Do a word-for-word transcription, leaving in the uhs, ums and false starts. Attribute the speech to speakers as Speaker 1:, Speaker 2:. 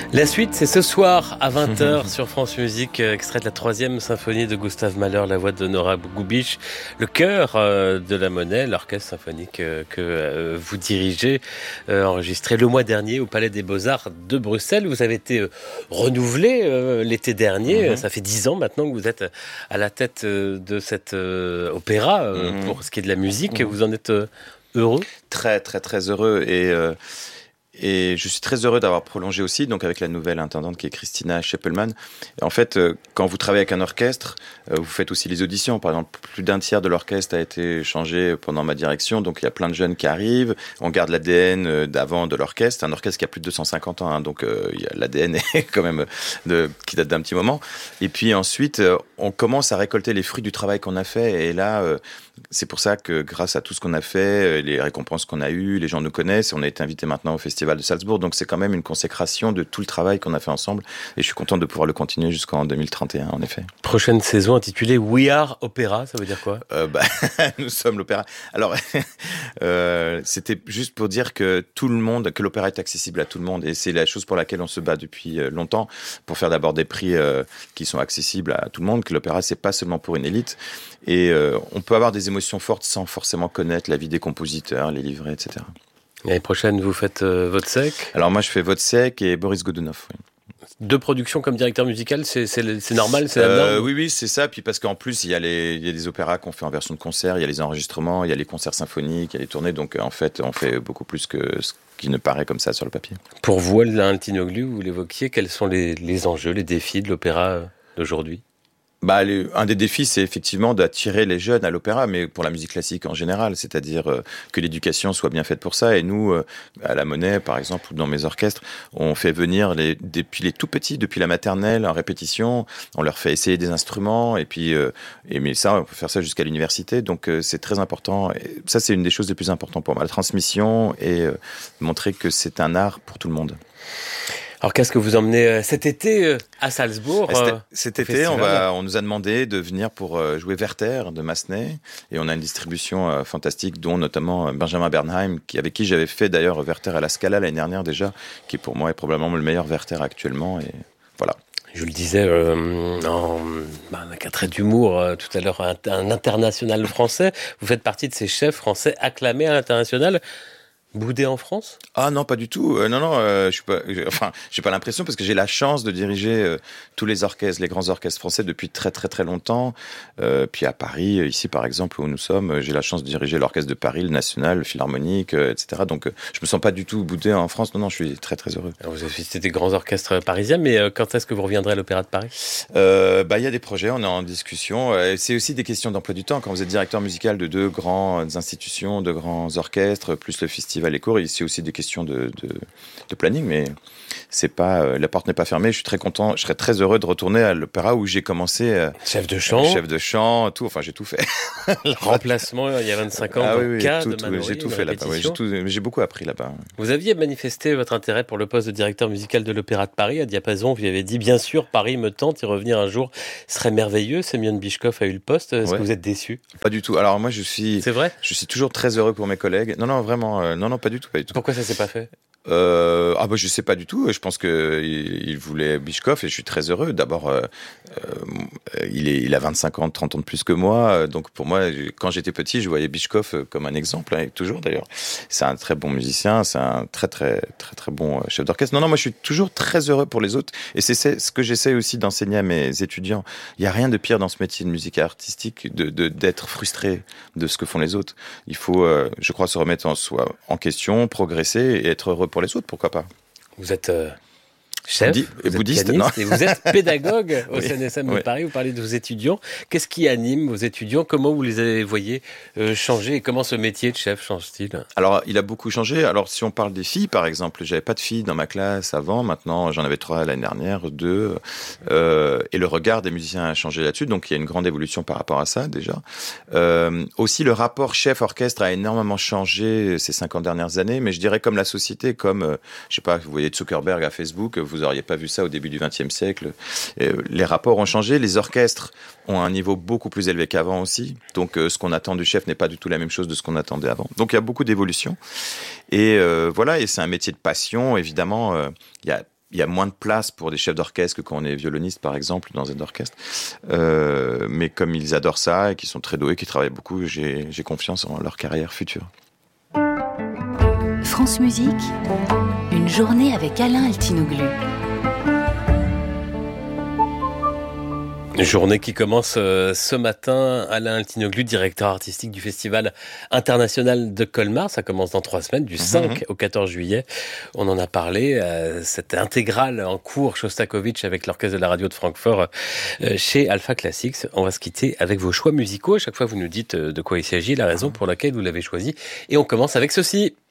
Speaker 1: La suite, c'est ce soir à vingt heures sur France Musique, extrait de la troisième symphonie de Gustave Mahler, la voix de Nora Bougoubiche, le chœur de la Monnaie, l'orchestre symphonique que vous dirigez, enregistré le mois dernier au Palais des Beaux-Arts de Bruxelles. Vous avez été renouvelé l'été dernier, mm-hmm. ça fait dix ans maintenant que vous êtes à la tête de cet opéra mm-hmm. pour ce qui est de la musique. Mm-hmm. Vous en êtes heureux ?
Speaker 2: Très, très, très heureux et... Euh... Et je suis très heureux d'avoir prolongé aussi, donc avec la nouvelle intendante qui est Christina Scheppelmann. Et en fait, quand vous travaillez avec un orchestre, vous faites aussi les auditions. Par exemple, plus d'un tiers de l'orchestre a été changé pendant ma direction, donc il y a plein de jeunes qui arrivent. On garde l'A D N d'avant de l'orchestre. Un orchestre qui a plus de deux cent cinquante ans, hein, donc euh, l'A D N est quand même de, qui date d'un petit moment. Et puis ensuite, on commence à récolter les fruits du travail qu'on a fait. Et là, euh, c'est pour ça que grâce à tout ce qu'on a fait, les récompenses qu'on a eues, les gens nous connaissent. On a été invité maintenant au festival de Salzbourg, donc c'est quand même une consécration de tout le travail qu'on a fait ensemble et je suis content de pouvoir le continuer jusqu'en deux mille trente et un en effet.
Speaker 1: Prochaine saison intitulée We Are Opera, ça veut dire quoi ?
Speaker 2: euh, bah, Nous sommes l'opéra. Alors, euh, c'était juste pour dire que tout le monde, que l'opéra est accessible à tout le monde et c'est la chose pour laquelle on se bat depuis longtemps pour faire d'abord des prix euh, qui sont accessibles à tout le monde, que l'opéra c'est pas seulement pour une élite et euh, on peut avoir des émotions fortes sans forcément connaître la vie des compositeurs, les livrets, et cetera.
Speaker 1: L'année prochaine, vous faites euh, Wozzeck ?
Speaker 2: Alors moi, je fais Wozzeck et Boris Godunov. Oui.
Speaker 1: Deux productions comme directeur musical, c'est, c'est, c'est normal, c'est la
Speaker 2: euh,
Speaker 1: norme ?
Speaker 2: Oui, oui, c'est ça. Puis parce qu'en plus, il y a les, il y a des opéras qu'on fait en version de concert, il y a les enregistrements, il y a les concerts symphoniques, il y a les tournées. Donc en fait, on fait beaucoup plus que ce qui ne paraît comme ça sur le papier.
Speaker 1: Pour vous, Alain Tinoglu, vous l'évoquiez, quels sont les, les enjeux, les défis de l'opéra d'aujourd'hui ?
Speaker 2: Bah, les, un des défis, c'est effectivement d'attirer les jeunes à l'opéra, mais pour la musique classique en général, c'est-à-dire euh, que l'éducation soit bien faite pour ça. Et nous, euh, à la Monnaie, par exemple, ou dans mes orchestres, on fait venir les, depuis les tout petits, depuis la maternelle, en répétition, on leur fait essayer des instruments, et puis, euh, et mais ça, on peut faire ça jusqu'à l'université, donc euh, c'est très important. Et ça, c'est une des choses les plus importantes pour moi, la transmission et euh, montrer que c'est un art pour tout le monde.
Speaker 1: Alors, qu'est-ce que vous emmenez cet été à Salzbourg ?
Speaker 2: Cet, cet été, on, va, on nous a demandé de venir pour jouer Werther de Massenet. Et on a une distribution fantastique, dont notamment Benjamin Bernheim, qui, avec qui j'avais fait d'ailleurs Werther à la Scala l'année dernière déjà, qui pour moi est probablement le meilleur Werther actuellement. Et voilà.
Speaker 1: Je le disais euh, en, bah, avec un trait d'humour euh, tout à l'heure, un, un international français. Vous faites partie de ces chefs français acclamés à l'international. Boudé en France ?
Speaker 2: Ah non, pas du tout. Euh, non, non, euh, je suis pas. Je, enfin, j'ai pas l'impression parce que j'ai la chance de diriger euh, tous les orchestres, les grands orchestres français depuis très très très longtemps. Euh, puis à Paris, ici par exemple où nous sommes, j'ai la chance de diriger l'orchestre de Paris, le National, le Philharmonique, euh, et cetera. Donc, euh, je me sens pas du tout boudé en France. Non, non, je suis très très heureux.
Speaker 1: Alors, vous avez visité des grands orchestres parisiens, mais euh, quand est-ce que vous reviendrez à l'Opéra de Paris ?
Speaker 2: euh, Bah, il y a des projets, on est en discussion. Euh, c'est aussi des questions d'emploi du temps. Quand vous êtes directeur musical de deux grandes institutions, de grands orchestres, plus le festival. Les cours, ici aussi des questions de, de, de planning, mais c'est pas, euh, la porte n'est pas fermée. Je suis très content, je serais très heureux de retourner à l'opéra où j'ai commencé. Euh,
Speaker 1: chef de chant,
Speaker 2: chef de chant, tout. Enfin, j'ai tout fait.
Speaker 1: Remplacement il y a vingt-cinq ans.
Speaker 2: Ah oui, oui,
Speaker 1: cas
Speaker 2: tout,
Speaker 1: de
Speaker 2: tout,
Speaker 1: Manoury,
Speaker 2: j'ai tout fait là-bas. Ouais, j'ai, tout, j'ai beaucoup appris là-bas.
Speaker 1: Vous aviez manifesté votre intérêt pour le poste de directeur musical de l'Opéra de Paris à Diapason. Vous avez dit bien sûr, Paris me tente, y revenir un jour serait merveilleux. Semyon Bichkov a eu le poste. Est-ce ouais. que vous êtes déçu ?
Speaker 2: Pas du tout. Alors moi, je suis.
Speaker 1: C'est vrai ?
Speaker 2: Je suis toujours très heureux pour mes collègues. Non, non, vraiment. Euh, non, non, pas du tout, pas du tout.
Speaker 1: Pourquoi ça s'est pas fait ?
Speaker 2: Euh, ah bah je sais pas du tout. Je pense que il, il voulait Bichkov et je suis très heureux. D'abord, euh, euh, il est, il a vingt-cinq ans, trente ans de plus que moi. Donc pour moi, quand j'étais petit, je voyais Bichkov comme un exemple, hein, et toujours d'ailleurs. C'est un très bon musicien, c'est un très très très très bon chef d'orchestre. Non non, moi je suis toujours très heureux pour les autres et c'est, c'est ce que j'essaie aussi d'enseigner à mes étudiants. Il y a rien de pire dans ce métier de musique artistique de, de d'être frustré de ce que font les autres. Il faut, euh, je crois, se remettre en soi en question, progresser et être heureux pour les autres, pourquoi pas.
Speaker 1: Vous êtes euh, chef,
Speaker 2: Dit,
Speaker 1: vous
Speaker 2: bouddhiste,
Speaker 1: êtes pianiste, non et vous êtes pédagogue au
Speaker 2: oui,
Speaker 1: C N S M de
Speaker 2: oui.
Speaker 1: Paris. Vous parlez de vos étudiants. Qu'est-ce qui anime vos étudiants ? Comment vous les voyez euh, changer et comment ce métier de chef change-t-il ?
Speaker 2: Alors, il a beaucoup changé. Alors, si on parle des filles, par exemple, j'avais pas de filles dans ma classe avant. Maintenant, j'en avais trois l'année dernière, deux. Euh, et le regard des musiciens a changé là-dessus. Donc, il y a une grande évolution par rapport à ça, déjà. Euh, aussi, le rapport chef-orchestre a énormément changé ces cinquante dernières années. Mais je dirais comme la société, comme, euh, je sais pas, vous voyez Zuckerberg à Facebook, vous auriez pas vu ça au début du vingtième siècle. Et les rapports ont changé. Les orchestres ont un niveau beaucoup plus élevé qu'avant aussi. Donc, euh, ce qu'on attend du chef n'est pas du tout la même chose de ce qu'on attendait avant. Donc, il y a beaucoup d'évolution. Et euh, voilà, et c'est un métier de passion. Évidemment, euh, il y a il y a moins de place pour des chefs d'orchestre que quand on est violoniste, par exemple, dans un orchestre. Euh, mais comme ils adorent ça et qu'ils sont très doués, qu'ils travaillent beaucoup, j'ai, j'ai confiance en leur carrière future.
Speaker 3: France Musique, une journée avec Alain Altinoglu.
Speaker 1: Une journée qui commence euh, ce matin. Alain Altinoglu, directeur artistique du Festival international de Colmar. Ça commence dans trois semaines, du cinq au quatorze juillet. On en a parlé. Euh, cette intégrale en cours, Shostakovich avec l'Orchestre de la Radio de Francfort euh, chez Alpha Classics. On va se quitter avec vos choix musicaux. À chaque fois, vous nous dites euh, de quoi il s'agit, la raison pour laquelle vous l'avez choisi. Et on commence avec ceci.